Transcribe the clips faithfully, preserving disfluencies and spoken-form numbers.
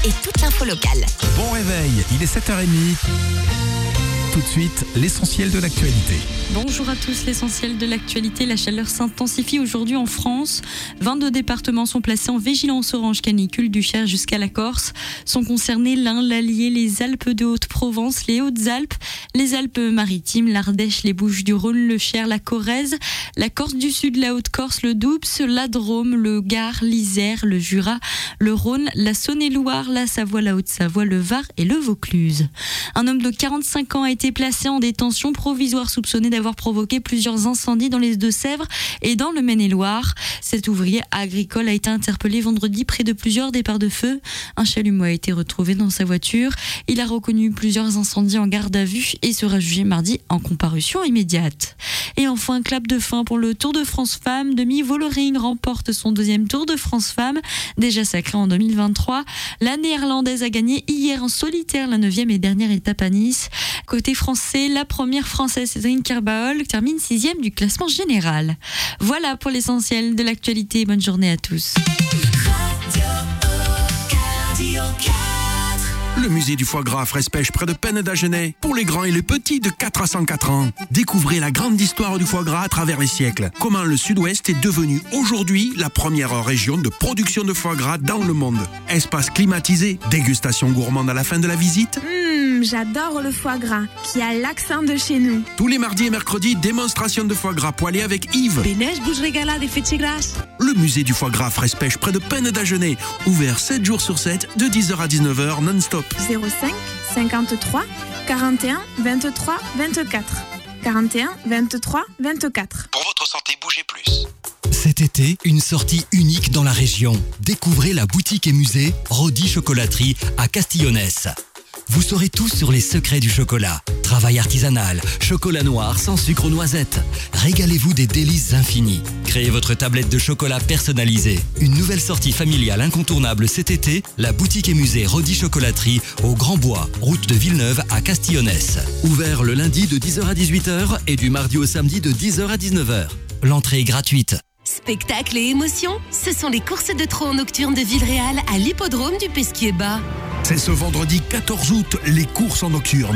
et toute l'info locale. Bon réveil, il est sept heures trente. Tout de suite, l'essentiel de l'actualité. Bonjour à tous, l'essentiel de l'actualité. La chaleur s'intensifie aujourd'hui en France. vingt-deux départements sont placés en vigilance orange canicule du Cher jusqu'à la Corse. Sont concernés l'Ain, l'Allier, les Alpes de Haute-Provence, les Hautes-Alpes, les Alpes-Maritimes, l'Ardèche, les Bouches-du-Rhône, le Cher, la Corrèze, la Corse du Sud, la Haute-Corse, le Doubs, la Drôme, le Gard, l'Isère, le Jura, le Rhône, la Saône-et-Loire, la Savoie, la Haute-Savoie, le Var et le Vaucluse. Un homme de quarante-cinq ans a été placé en détention provisoire soupçonné d'avoir provoqué plusieurs incendies dans les Deux-Sèvres et dans le Maine-et-Loire. Cet ouvrier agricole a été interpellé vendredi près de plusieurs départs de feu. Un chalumeau a été retrouvé dans sa voiture. Il a reconnu plusieurs incendies en garde à vue et sera jugé mardi en comparution immédiate. Et enfin, un clap de fin pour le Tour de France Femmes. Demi Vollering remporte son deuxième Tour de France Femmes, déjà sacré en deux mille vingt-trois. La Néerlandaise a gagné hier en solitaire la neuvième et dernière étape à Nice. Côté français, la première française, Cédrine Kerbaol, termine sixième du classement général. Voilà pour l'essentiel de l'actualité. Bonne journée à tous. Le musée du foie gras Fraise-Pêche près de Penn d'Agenais. Pour les grands et les petits de quatre à cent quatre ans. Découvrez la grande histoire du foie gras à travers les siècles. Comment le Sud-Ouest est devenu aujourd'hui la première région de production de foie gras dans le monde. Espace climatisé, dégustation gourmande à la fin de la visite. Mmh, j'adore le foie gras, qui a l'accent de chez nous. Tous les mardis et mercredis, démonstration de foie gras poêlé avec Yves. Bénèche bouche régala des fêtes grasses. Le musée du foie gras Fraise-Pêche près de Penn d'Agenais. Ouvert sept jours sur sept, de dix heures à dix-neuf heures non-stop. zéro cinq cinquante-trois quarante et un vingt-trois vingt-quatre. quarante et un vingt-trois vingt-quatre. Pour votre santé, bougez plus. Cet été, une sortie unique dans la région. Découvrez la boutique et musée Rodi Chocolaterie à Castillonnès. Vous saurez tout sur les secrets du chocolat. Travail artisanal, chocolat noir sans sucre aux noisettes. Régalez-vous des délices infinies. Créez votre tablette de chocolat personnalisée. Une nouvelle sortie familiale incontournable cet été, la boutique et musée Rodi Chocolaterie au Grand Bois, route de Villeneuve à Castillonnès. Ouvert le lundi de dix heures à dix-huit heures et du mardi au samedi de dix heures à dix-neuf heures. L'entrée est gratuite. Spectacle et émotion, ce sont les courses de trot nocturnes de Villeréal à l'hippodrome du Pesquier-Bas. C'est ce vendredi quatorze août, les courses en nocturne.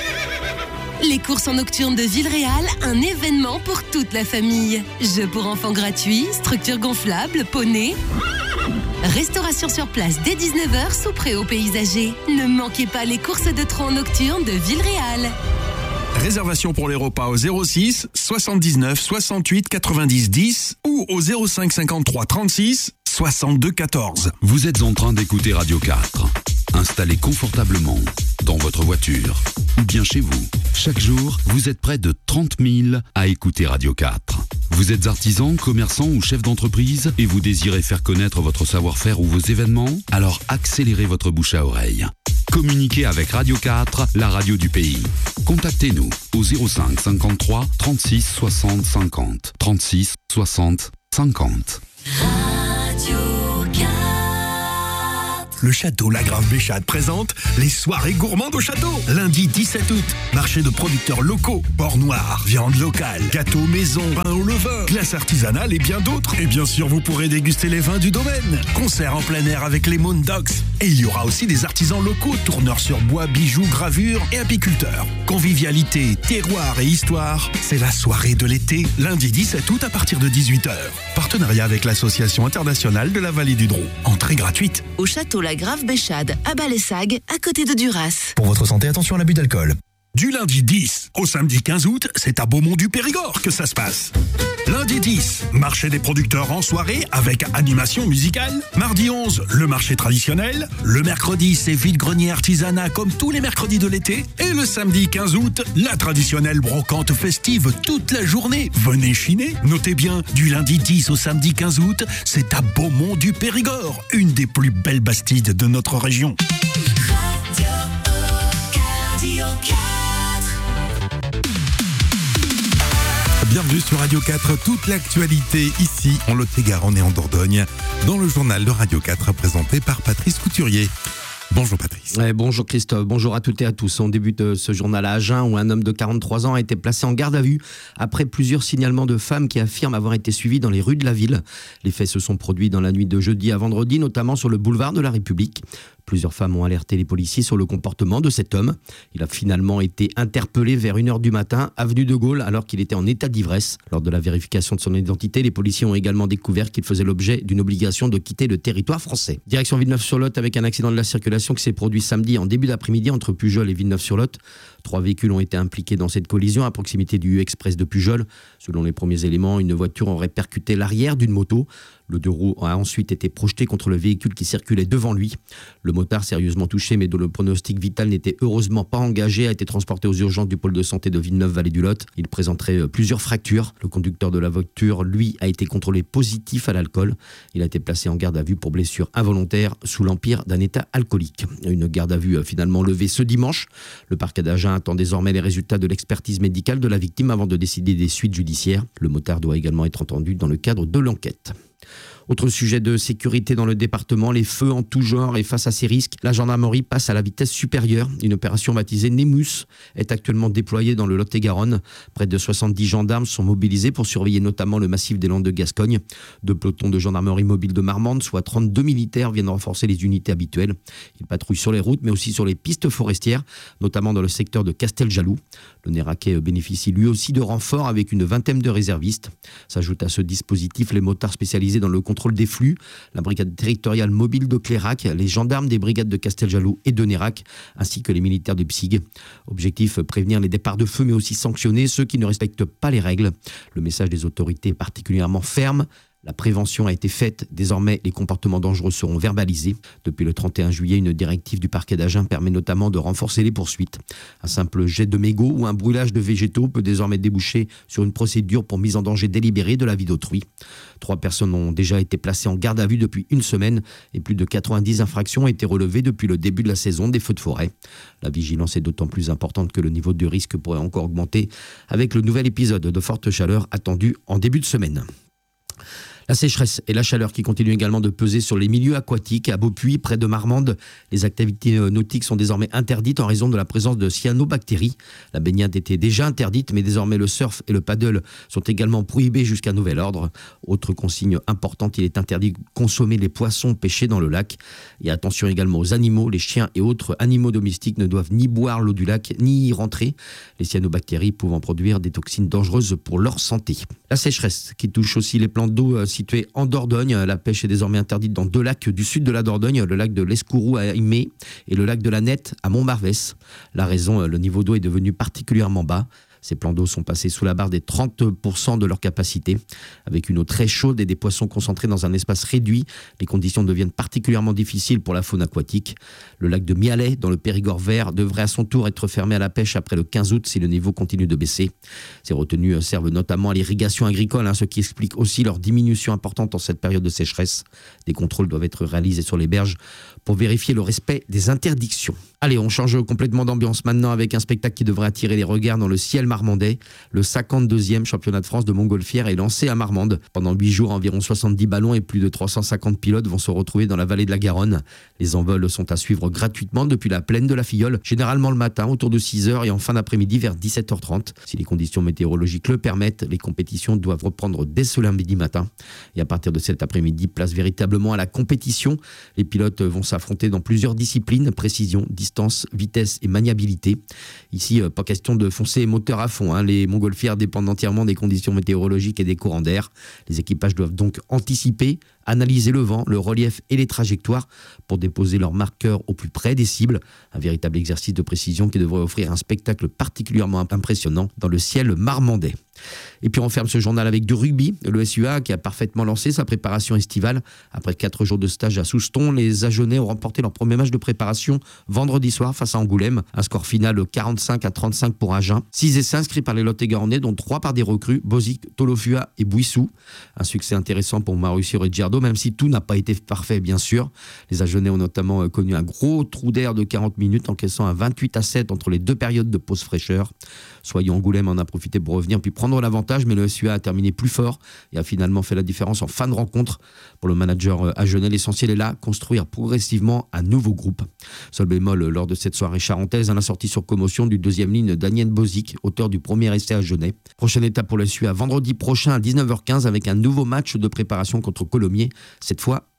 Les courses en nocturne de Villeréal, un événement pour toute la famille. Jeux pour enfants gratuits, structures gonflables, poneys. Restauration sur place dès dix-neuf heures sous préau paysager. Ne manquez pas les courses de trot nocturnes de Villeréal. Réservation pour les repas au zéro six soixante-dix-neuf soixante-huit quatre-vingt-dix dix ou au zéro cinq cinquante-trois trente-six soixante-deux quatorze. Vous êtes en train d'écouter Radio quatre. Installé confortablement dans votre voiture ou bien chez vous. Chaque jour, vous êtes près de trente mille à écouter Radio quatre. Vous êtes artisan, commerçant ou chef d'entreprise et vous désirez faire connaître votre savoir-faire ou vos événements? Alors accélérez votre bouche à oreille. Communiquez avec Radio quatre, la radio du pays. Contactez-nous au zéro cinq cinquante-trois trente-six soixante cinquante. trente-six soixante cinquante. Radio quatre. Le château Lagrave Béchade présente les soirées gourmandes au château. Lundi dix-sept août, marché de producteurs locaux, porc noir, viande locale, gâteaux maison, pain au levain, glace artisanale et bien d'autres. Et bien sûr, vous pourrez déguster les vins du domaine. Concert en plein air avec les Moondogs. Et il y aura aussi des artisans locaux, tourneurs sur bois, bijoux, gravures et apiculteurs. Convivialité, terroir et histoire, c'est la soirée de l'été, lundi dix-sept août à partir de dix-huit heures. Partenariat avec l'Association internationale de la vallée du Drô. Entrée gratuite. Au château Lagrave Béchade, à Balessag, à côté de Duras. Pour votre santé, attention à l'abus d'alcool. Du lundi dix au samedi quinze août, c'est à Beaumont-du-Périgord que ça se passe. Lundi dix, marché des producteurs en soirée avec animation musicale. Mardi onze, le marché traditionnel. Le mercredi, c'est vide-grenier artisanat comme tous les mercredis de l'été. Et le samedi quinze août, la traditionnelle brocante festive toute la journée. Venez chiner. Notez bien, du lundi dix au samedi quinze août, c'est à Beaumont-du-Périgord, une des plus belles bastides de notre région. Bienvenue sur Radio quatre, toute l'actualité ici en Lot-et-Garonne et en Dordogne, dans le journal de Radio quatre présenté par Patrice Couturier. Bonjour Patrice. Ouais, bonjour Christophe, bonjour à toutes et à tous. On débute ce journal à Agen où un homme de quarante-trois ans a été placé en garde à vue après plusieurs signalements de femmes qui affirment avoir été suivies dans les rues de la ville. Les faits se sont produits dans la nuit de jeudi à vendredi, notamment sur le boulevard de la République. Plusieurs femmes ont alerté les policiers sur le comportement de cet homme. Il a finalement été interpellé vers une heure du matin, avenue de Gaulle, alors qu'il était en état d'ivresse. Lors de la vérification de son identité, les policiers ont également découvert qu'il faisait l'objet d'une obligation de quitter le territoire français. Direction Villeneuve-sur-Lot avec un accident de la circulation qui s'est produit samedi en début d'après-midi entre Pujol et Villeneuve-sur-Lot. Trois véhicules ont été impliqués dans cette collision à proximité du U-Express de Pujol. Selon les premiers éléments, une voiture aurait percuté l'arrière d'une moto. Le deux roues a ensuite été projeté contre le véhicule qui circulait devant lui. Le motard, sérieusement touché mais dont le pronostic vital n'était heureusement pas engagé, a été transporté aux urgences du pôle de santé de Villeneuve-Vallée du Lot. Il présenterait plusieurs fractures. Le conducteur de la voiture, lui, a été contrôlé positif à l'alcool. Il a été placé en garde à vue pour blessure involontaire sous l'empire d'un état alcoolique. Une garde à vue finalement levée ce dimanche. Le parquet d'Agen attend désormais les résultats de l'expertise médicale de la victime avant de décider des suites judiciaires. Le motard doit également être entendu dans le cadre de l'enquête. Autre sujet de sécurité dans le département, les feux en tout genre, et face à ces risques, la gendarmerie passe à la vitesse supérieure. Une opération baptisée Nemus est actuellement déployée dans le Lot-et-Garonne. Près de soixante-dix gendarmes sont mobilisés pour surveiller notamment le massif des Landes de Gascogne. Deux pelotons de gendarmerie mobile de Marmande, soit trente-deux militaires, viennent renforcer les unités habituelles. Ils patrouillent sur les routes mais aussi sur les pistes forestières, notamment dans le secteur de Casteljaloux. Le Néraquais bénéficie lui aussi de renforts avec une vingtaine de réservistes. S'ajoutent à ce dispositif les motards spécialisés dans le contrôle des flux, la brigade territoriale mobile de Clérac, les gendarmes des brigades de Casteljaloux et de Nérac, ainsi que les militaires de Psig. Objectif, prévenir les départs de feu, mais aussi sanctionner ceux qui ne respectent pas les règles. Le message des autorités est particulièrement ferme. La prévention a été faite. Désormais, les comportements dangereux seront verbalisés. Depuis le trente et un juillet, une directive du parquet d'Agen permet notamment de renforcer les poursuites. Un simple jet de mégots ou un brûlage de végétaux peut désormais déboucher sur une procédure pour mise en danger délibérée de la vie d'autrui. Trois personnes ont déjà été placées en garde à vue depuis une semaine et plus de quatre-vingt-dix infractions ont été relevées depuis le début de la saison des feux de forêt. La vigilance est d'autant plus importante que le niveau de risque pourrait encore augmenter avec le nouvel épisode de forte chaleur attendu en début de semaine. La sécheresse et la chaleur qui continuent également de peser sur les milieux aquatiques. À Beaupuy, près de Marmande, les activités nautiques sont désormais interdites en raison de la présence de cyanobactéries. La baignade était déjà interdite, mais désormais le surf et le paddle sont également prohibés jusqu'à nouvel ordre. Autre consigne importante, il est interdit de consommer les poissons pêchés dans le lac. Et attention également aux animaux, les chiens et autres animaux domestiques ne doivent ni boire l'eau du lac, ni y rentrer. Les cyanobactéries pouvant produire des toxines dangereuses pour leur santé. La sécheresse qui touche aussi les plans d'eau situé en Dordogne. La pêche est désormais interdite dans deux lacs du sud de la Dordogne, le lac de l'Escourou à Aimé et le lac de la Nette à Montmarvès. La raison, le niveau d'eau est devenu particulièrement bas. Ces plans d'eau sont passés sous la barre des trente pour cent de leur capacité. Avec une eau très chaude et des poissons concentrés dans un espace réduit, les conditions deviennent particulièrement difficiles pour la faune aquatique. Le lac de Mialet, dans le Périgord vert, devrait à son tour être fermé à la pêche après le quinze août si le niveau continue de baisser. Ces retenues servent notamment à l'irrigation agricole, hein, ce qui explique aussi leur diminution importante en cette période de sécheresse. Des contrôles doivent être réalisés sur les berges pour vérifier le respect des interdictions. Allez, on change complètement d'ambiance maintenant avec un spectacle qui devrait attirer les regards dans le ciel marmandais. Le cinquante-deuxième championnat de France de montgolfière est lancé à Marmande. Pendant huit jours, environ soixante-dix ballons et plus de trois cent cinquante pilotes vont se retrouver dans la vallée de la Garonne. Les envols sont à suivre gratuitement depuis la plaine de la Filleule, généralement le matin autour de six heures et en fin d'après-midi vers dix-sept heures trente. Si les conditions météorologiques le permettent, les compétitions doivent reprendre dès ce lundi matin. Et à partir de cet après-midi, place véritablement à la compétition. Les pilotes vont s'affronter dans plusieurs disciplines, précision, distance, vitesse et maniabilité. Ici, pas question de foncer moteur à fond. Hein. Les montgolfières dépendent entièrement des conditions météorologiques et des courants d'air. Les équipages doivent donc anticiper, analyser le vent, le relief et les trajectoires pour déposer leurs marqueurs au plus près des cibles. Un véritable exercice de précision qui devrait offrir un spectacle particulièrement impressionnant dans le ciel marmandais. Et puis on ferme ce journal avec du rugby. Le S U A qui a parfaitement lancé sa préparation estivale. Après quatre jours de stage à Souston, les Agenais ont remporté leur premier match de préparation vendredi soir face à Angoulême. Un score final quarante-cinq à trente-cinq pour Agen. six essais inscrits par les Lot-et-Garonnais, dont trois par des recrues, Bozic, Tolofua et Bouissou. Un succès intéressant pour Mauricio Ricciardo, même si tout n'a pas été parfait bien sûr. Les Agenais ont notamment connu un gros trou d'air de quarante minutes, encaissant un vingt-huit à sept entre les deux périodes de pause fraîcheur. Soyons Angoulême en a profité pour revenir puis prendre l'avantage, mais le S U A a terminé plus fort et a finalement fait la différence en fin de rencontre. Pour le manager agenais, l'essentiel est là, construire progressivement un nouveau groupe. Seul bémol lors de cette soirée charentaise, à la sortie sur commotion du deuxième ligne Daniel Bozic, auteur du premier essai agenais. Prochaine étape pour le S U A vendredi prochain à dix-neuf heures quinze avec un nouveau match de préparation contre Colomiers, cette fois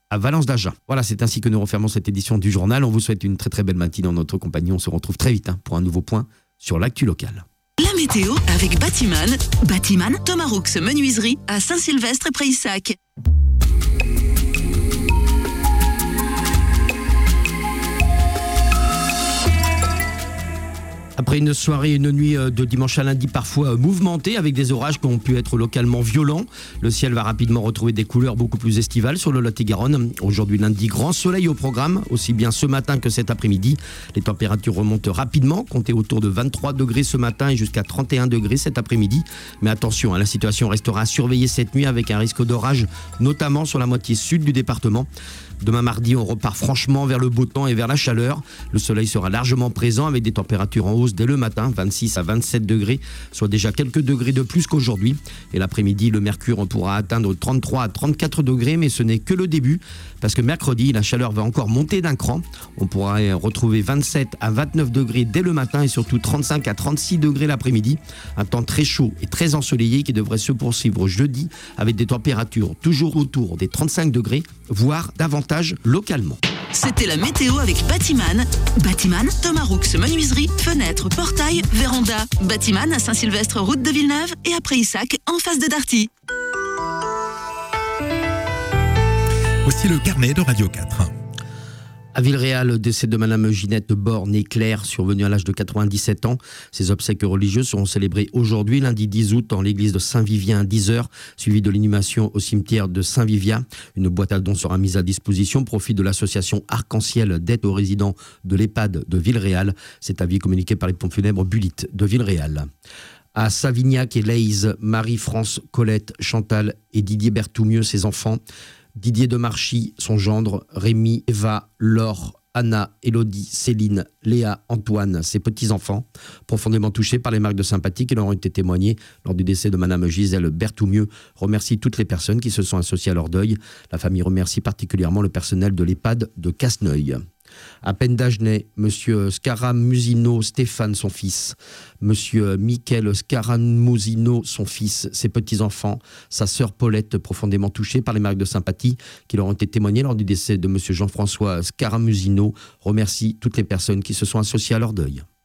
à Valence d'Agen. Voilà, c'est ainsi que nous refermons cette édition du journal. On vous souhaite une très très belle matinée en notre compagnie. On se retrouve très vite hein, pour un nouveau point sur l'actu locale. La météo avec Batiman. Batiman, Thomas Roux Menuiserie à Saint-Sylvestre et Prayssac. Après une soirée et une nuit de dimanche à lundi parfois mouvementée avec des orages qui ont pu être localement violents, le ciel va rapidement retrouver des couleurs beaucoup plus estivales sur le Lot-et-Garonne. Aujourd'hui lundi, grand soleil au programme, aussi bien ce matin que cet après-midi. Les températures remontent rapidement, comptez autour de vingt-trois degrés ce matin et jusqu'à trente et un degrés cet après-midi. Mais attention, la situation restera à surveiller cette nuit avec un risque d'orage, notamment sur la moitié sud du département. Demain mardi, on repart franchement vers le beau temps et vers la chaleur. Le soleil sera largement présent avec des températures en hausse dès le matin, vingt-six à vingt-sept degrés, soit déjà quelques degrés de plus qu'aujourd'hui. Et l'après-midi, le mercure pourra atteindre trente-trois à trente-quatre degrés, mais ce n'est que le début, parce que mercredi, la chaleur va encore monter d'un cran. On pourra retrouver vingt-sept à vingt-neuf degrés dès le matin et surtout trente-cinq à trente-six degrés l'après-midi. Un temps très chaud et très ensoleillé qui devrait se poursuivre jeudi avec des températures toujours autour des trente-cinq degrés, voire davantage localement. C'était la météo avec Batiman. Batiman, Thomas Roux Menuiserie, fenêtres, portails, véranda. Batiman à Saint-Sylvestre, route de Villeneuve et à Prayssac, en face de Darty. Voici le carnet de Radio quatre. À Villeréal, le décès de Madame Ginette Borne-Éclair, survenue à l'âge de quatre-vingt-dix-sept ans. Ses obsèques religieuses seront célébrées aujourd'hui, lundi dix août, dans l'église de Saint-Vivien à dix heures, suivi de l'inhumation au cimetière de Saint-Vivien. Une boîte à dons sera mise à disposition au profit de l'association Arc-en-Ciel d'aide aux résidents de l'EHPAD de Villeréal. C'est avis communiqué par les pompes funèbres Bulit de Villeréal. À Savignac et Leyze, Marie-France, Colette, Chantal et Didier Berthoumieux, ses enfants. Didier Demarchy, son gendre, Rémi, Eva, Laure, Anna, Élodie, Céline, Léa, Antoine, ses petits-enfants, profondément touchés par les marques de sympathie qui leur ont été témoignées lors du décès de Madame Gisèle Berthoumieux, remercie toutes les personnes qui se sont associées à leur deuil. La famille remercie particulièrement le personnel de l'EHPAD de Casneuil. À Pendagenais, Monsieur Scaramusino Stéphane, son fils, Monsieur Michael Scaramusino, son fils, ses petits-enfants, sa sœur Paulette, profondément touchée par les marques de sympathie qui leur ont été témoignées lors du décès de Monsieur Jean-François Scaramusino, remercie toutes les personnes qui se sont associées à leur deuil.